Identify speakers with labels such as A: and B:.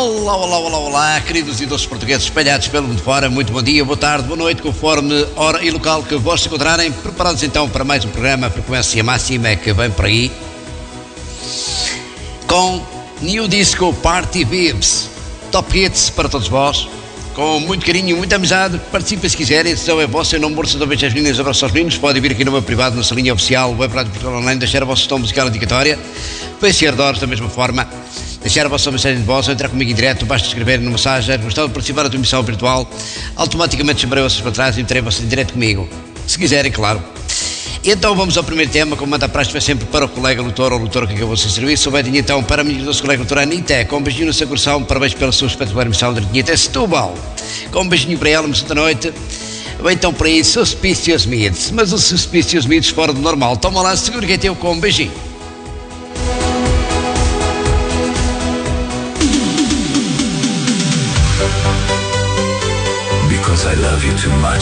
A: Olá, olá, olá, olá, queridos e doces portugueses espalhados pelo mundo fora, muito bom dia, boa tarde, boa noite, conforme hora e local que vos encontrarem. Preparados então para mais um programa, Frequência Máxima, que vem por aí, com New Disco Party Vibes, top hits para todos vós, com muito carinho, muita amizade. Participem se quiserem, se é vosso, em nome de todas as meninas, abraços aos meninos. Podem vir aqui no meu privado, nossa linha oficial, Web Rádio Portugal Online, deixar a vossa tom musical indicatória, vencer dólares da mesma forma. Deixar a vossa mensagem de voz ou entrar comigo em direto, basta escrever no Messenger, gostar de participar da tua emissão virtual, automaticamente chamarei vocês para trás e entrei vocês em direto comigo, se quiserem, claro. Então vamos ao primeiro tema, como manda a praxe, vai sempre para o colega lutor ou lutora que acabou o seu serviço. Souberam então para a minha doce colega lutora Anitta, com um beijinho no seu coração, parabéns pela sua espetacular emissão de Anitta Setúbal, com um beijinho para ela, mas da noite. Bem, então para aí, Suspicious Meats, mas os Suspicious Meats fora do normal. Toma lá, segura que é teu, com um beijinho.
B: Because I love you too much.